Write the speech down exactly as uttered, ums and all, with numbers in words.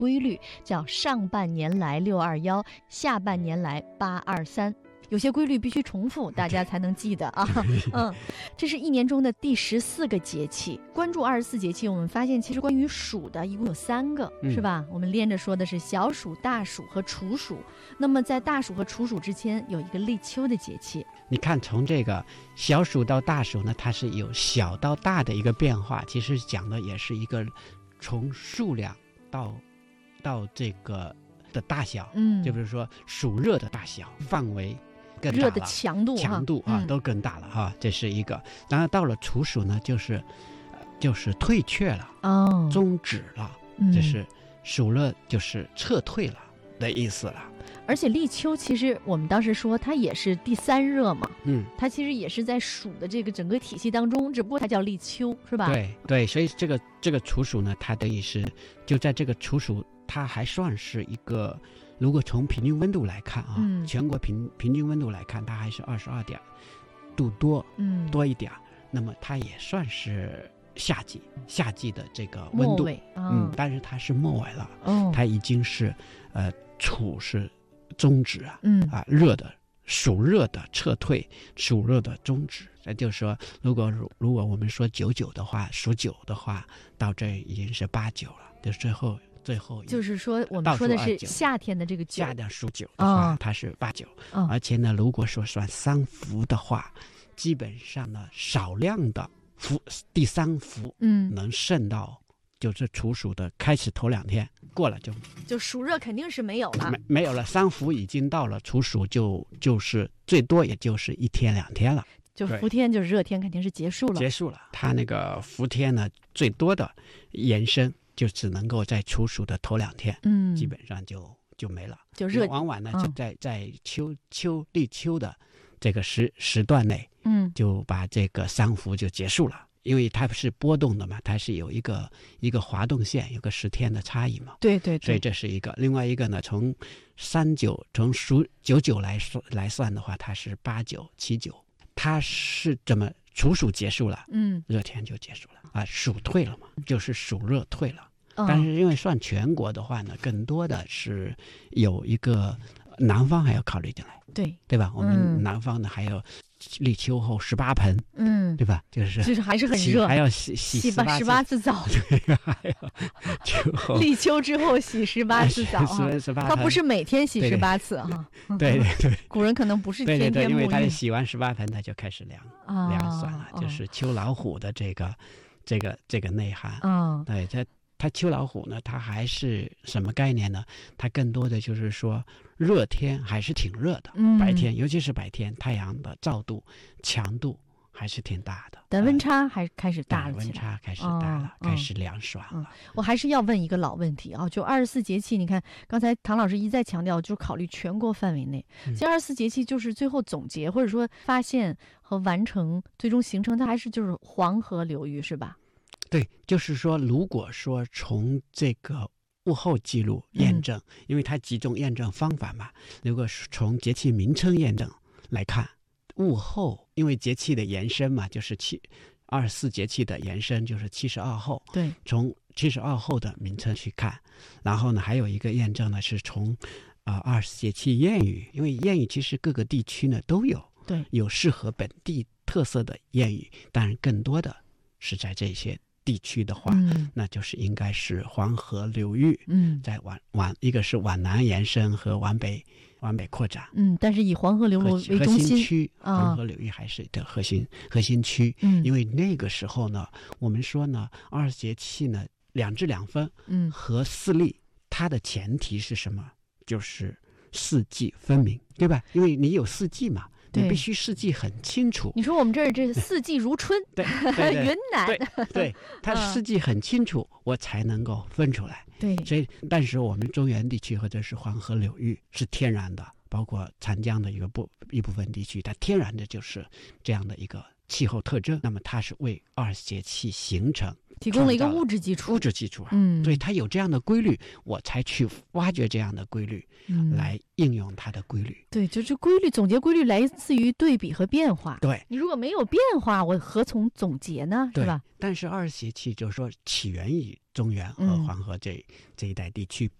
规律，叫上半年来六二一，下半年来八二三。有些规律必须重复，大家才能记得啊。嗯，这是一年中的第十四个节气。关注二十四节气，我们发现其实关于鼠的一共有三个，嗯、是吧？我们连着说的是小暑、大暑和处暑。那么在大暑和处暑之间有一个立秋的节气。 你看，从这个小暑到大暑呢，它是有小到大的一个变化。其实讲的也是一个从数量到到这个的大小，嗯，就比如说暑热的大小范围。更大了， 热的强度强度啊、嗯、都更大了哈，这是一个。然后到了处暑呢，就是就是退却了，哦，终止了，嗯、这是暑热就是撤退了的意思了。 而且立秋其实我们当时说它也是第三热嘛， 嗯， 它其实也是在暑的这个整个体系当中，只不过它叫立秋，是吧？ 对对，所以这个这个处暑呢，它等于是就在这个处暑，它还算是一个。如果从平均温度来看啊，嗯、全国平平均温度来看，它还是二十二点度多，嗯，多一点，那么它也算是夏季，夏季的这个温度，哦、嗯，但是它是末尾了，哦，它已经是呃处是终止啊，嗯啊热的暑热的撤退，暑热的终止。那就是说，如果如果我们说九九的话，数九的话，到这已经是八九了，就最后。最后就是说，我们说的是夏天的这个九， 夏天数九的话，哦、它是八九，哦、而且呢，如果说算三伏的话，基本上呢，少量的伏第三伏，嗯，能剩到就是处暑的开始头两天过了就就暑热肯定是没有了， 没没有了，三伏已经到了，处暑就就是最多也就是一天两天了。 就伏天就是热天肯定是结束了， 结束了。它那个伏天呢，最多的延伸。就只能够在处暑的头两天，嗯，基本上就就没了， 就热。 往往呢，嗯、就在在秋秋立秋的这个时时段内，嗯，就把这个三伏就结束了，因为它是波动的嘛，它是有一个一个滑动线，有个十天的差异嘛， 对对对， 所以这是一个。另外一个呢，从三九从数九九来算来算的话，它是八九七九，它是这么处暑结束了，嗯，热天就结束了啊，暑退了嘛，就是暑热退了。但是因为算全国的话呢，更多的是有一个南方还要考虑进来， 对对吧？我们南方呢还有立秋后十八盆，嗯，对吧？就是就是还是很热， 还要洗洗洗八十八次澡， 对，还要秋后立秋之后洗十八次澡啊， 十八， 他不是每天洗十八次哈， 对对对， 古人可能不是天天沐浴， 对对对，因为他洗完十八盆，他就开始凉凉算了，就是秋老虎的这个这个这个内涵，嗯，对它。它秋老虎呢，它还是什么概念呢？它更多的就是说，热天还是挺热的，嗯、白天尤其是白天，太阳的照度、强度还是挺大的， 但温差还开始大了起来， 温差开始大了，哦、开始凉爽了、嗯嗯。 我还是要问一个老问题啊，就二十四节气，你看刚才唐老师一再强调，就是考虑全国范围内。其实二十四节气就是最后总结或者说发现和完成，最终形成它还是就是黄河流域，是吧？ 对，就是说，如果说从这个物候记录验证，嗯、因为它几种验证方法嘛，如果是从节气名称验证来看，物候，因为节气的延伸嘛，就是七二十四节气的延伸就是七十二候， 对， 从七十二候的名称去看，然后呢，还有一个验证呢是从啊二十四节气谚语，因为谚语其实各个地区呢都有， 对， 有适合本地特色的谚语，当然更多的是在这些。地区的话、嗯，那就是应该是黄河流域，嗯，在往往一个是往南延伸和往北往北扩展， 嗯，但是以黄河流域为中心， 核心区，黄河流域还是的核心、哦、核心区，嗯，因为那个时候呢，我们说呢，二十节气呢两至两分，嗯，和四立，它的前提是什么？就是四季分明，对吧？因为你有四季嘛。你必须四季很清楚。 你说我们这儿这四季如春， 对，对对云南， 对对，它四季很清楚，嗯、我才能够分出来。 对， 所以但是我们中原地区或者是黄河流域是天然的，包括长江的一个部一部分地区，它天然的就是这样的一个气候特征。那么它是为二十节气形成提供了一个物质基础， 物质基础，嗯，所以它有这样的规律，我才去挖掘这样的规律，嗯，来应用它的规律。 对，就是规律，总结规律来自于对比和变化。 对， 你如果没有变化，我何从总结呢？是吧？ 但是二十节气就是说起源于中原和黄河这、嗯、这一带地区。